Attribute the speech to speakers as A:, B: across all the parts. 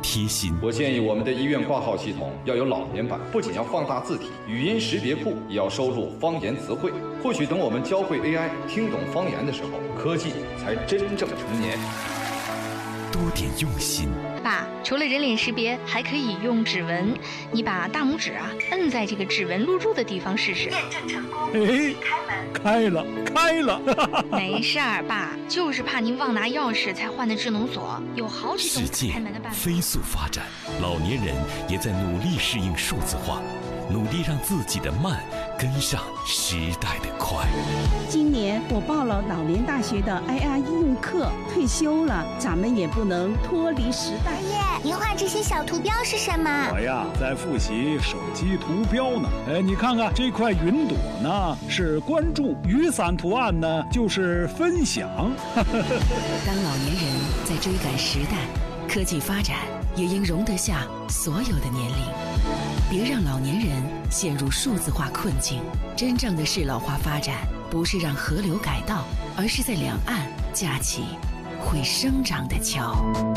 A: 贴心。
B: 我建议我们的医院挂号系统要有老年版，不仅要放大字体，语音识别库也要收录方言词汇。或许等我们教会 AI 听懂方言的时候，科技才真正成年。
A: 多点用心。
C: 爸，除了人脸识别，还可以用指纹。你把大拇指摁在这个指纹录入的地方试试。
D: 验证成功。
E: 哎，开了，开了。
C: 没事儿，爸，就是怕您忘拿钥匙才换的智能锁，有好几种开门的办法。
A: 世界飞速发展，老年人也在努力适应数字化，努力让自己的慢跟上时代的快。
F: 今年我报了老年大学的 AI 应用课，退休了，咱们也不能脱离时代。
D: 爷爷，您画这些小图标是什么？
E: 我呀，在复习手机图标呢。哎，你看看这块云朵呢，是关注；雨伞图案呢，就是分享。
G: 当老年人在追赶时代，科技发展也应容得下所有的年龄。别让老年人陷入数字化困境。真正的适老化发展，不是让河流改道，而是在两岸架起会生长的桥。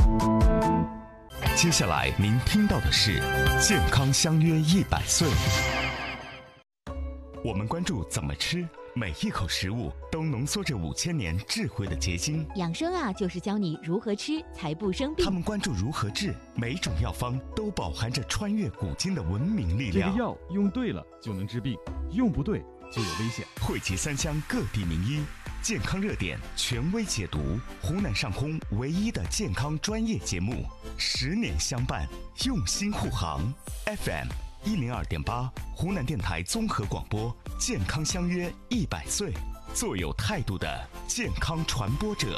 A: 接下来您听到的是健康相约100岁。我们关注怎么吃，每一口食物都浓缩着5000年智慧的结晶。
H: 养生就是教你如何吃才不生病。
A: 他们关注如何治，每种药方都饱含着穿越古今的文明力量。
I: 这个药用对了就能治病，用不对就有危险。
A: 汇集3乡各地名医，健康热点权威解读，湖南上空唯一的健康专业节目，10年相伴，用心护航。FM102.8，湖南电台综合广播，健康相约100岁，做有态度的健康传播者。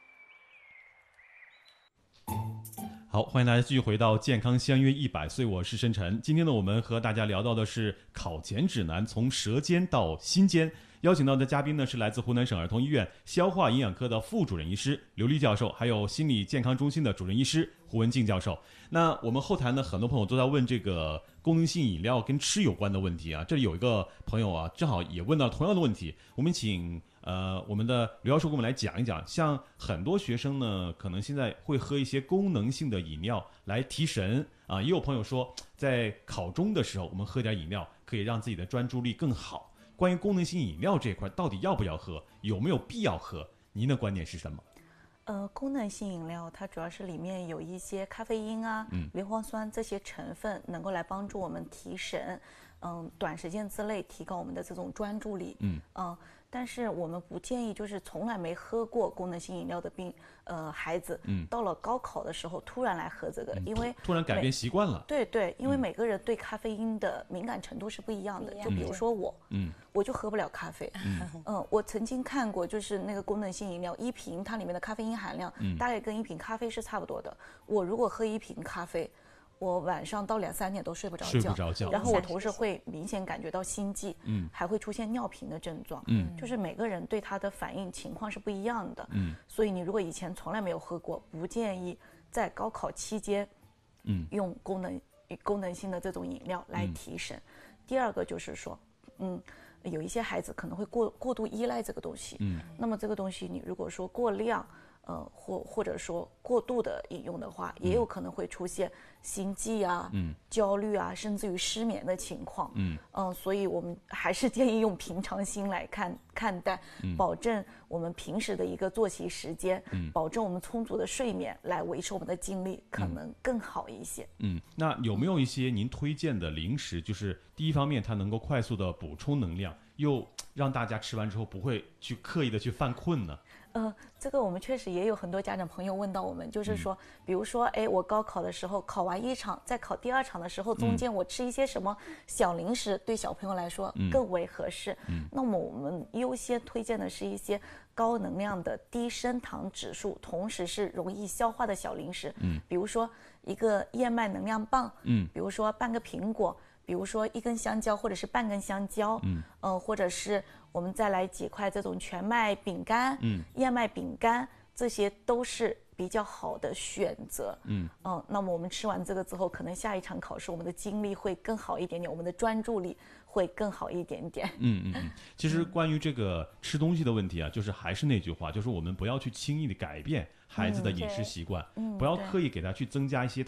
J: 好，欢迎大家继续回到健康相约100岁，我是申晨。今天呢，我们和大家聊到的是考前指南，从舌尖到心尖。邀请到的嘉宾呢是来自湖南省儿童医院消化营养科的副主任医师刘丽教授，还有心理健康中心的主任医师胡文静教授。那我们后台呢，很多朋友都在问这个功能性饮料跟吃有关的问题啊。这里有一个朋友正好也问到同样的问题，我们请我们的刘教授给我们来讲一讲。像很多学生呢，可能现在会喝一些功能性的饮料来提神也有朋友说，在考中的时候，我们喝点饮料可以让自己的专注力更好。关于功能性饮料这块，到底要不要喝，有没有必要喝？您的观点是什么？
K: 功能性饮料它主要是里面有一些咖啡因硫磺酸这些成分，能够来帮助我们提神，短时间之内提高我们的这种专注力，但是我们不建议就是从来没喝过功能性饮料的孩子，到了高考的时候突然来喝这个，因为
J: 突然改变习惯了。
K: 对，因为每个人对咖啡因的敏感程度是不一样的。就比如说我就喝不了咖啡。我曾经看过，就是那个功能性饮料一瓶，它里面的咖啡因含量大概跟一瓶咖啡是差不多的。我如果喝一瓶咖啡，我晚上到2、3点都睡不着觉，然后我同时会明显感觉到心悸，还会出现尿频的症状，就是每个人对它的反应情况是不一样的，所以你如果以前从来没有喝过，不建议在高考期间，用功能性的这种饮料来提神。第二个就是说，有一些孩子可能会过度依赖这个东西，那么这个东西你如果说过量。或者说过度的饮用的话，也有可能会出现心悸焦虑甚至于失眠的情况。所以我们还是建议用平常心来看待，保证我们平时的一个作息时间，保证我们充足的睡眠，来维持我们的精力，可能更好一些。
J: 那有没有一些您推荐的零食？就是第一方面，它能够快速的补充能量，又让大家吃完之后不会去刻意的去犯困呢？
K: 这个我们确实也有很多家长朋友问到我们，就是说，比如说，我高考的时候考完1场，在考第2场的时候，中间我吃一些什么小零食，对小朋友来说更为合适。那么我们优先推荐的是一些高能量的、低升糖指数，同时是容易消化的小零食。比如说一个燕麦能量棒，比如说半个苹果。比如说1根香蕉或者是半根香蕉，或者是我们再来几块这种全麦饼干，燕麦饼干，这些都是比较好的选择。那么我们吃完这个之后，可能下一场考试我们的精力会更好一点点，我们的专注力会更好一点点。
J: 其实关于这个吃东西的问题就是还是那句话，就是我们不要去轻易的改变孩子的饮食习惯，不要刻意给他去增加一些